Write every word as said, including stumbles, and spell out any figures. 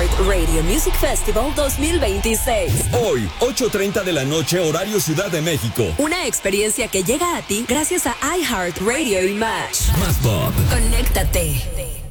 iHeart Radio Music Festival dos mil veintiséis. Hoy, ocho treinta de la noche, horario Ciudad de México. Una experiencia que llega a ti gracias a iHeart Radio y Match. Más pop. Conéctate.